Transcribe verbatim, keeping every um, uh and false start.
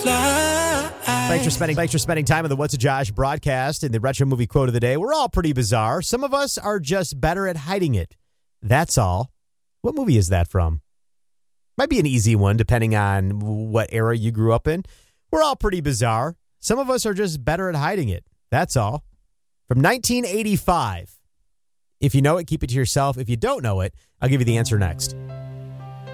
fly. Thanks for spending thanks for spending time on the What's a Josh broadcast and the retro movie quote of the day. We're all pretty bizarre. Some of us are just better at hiding it. That's all. What movie is that from? Might be an easy one depending on what era you grew up in. We're all pretty bizarre. Some of us are just better at hiding it. That's all. From nineteen eighty-five. If you know it, keep it to yourself. If you don't know it, I'll give you the answer next.